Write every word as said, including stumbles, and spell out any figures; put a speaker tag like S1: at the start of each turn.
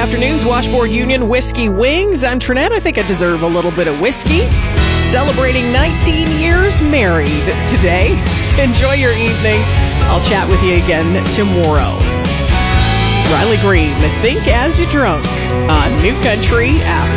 S1: afternoon's Washboard Union Whiskey Wings. I'm Trinette. I think I deserve a little bit of whiskey. Celebrating nineteen years married today. Enjoy your evening. I'll chat with you again tomorrow. Riley Green, Think As You Drunk on New Country After.